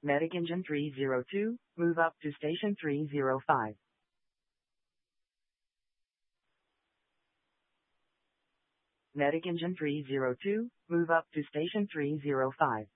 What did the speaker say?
Medic Engine 302, move up to Station 305. Medic Engine 302, move up to Station 305.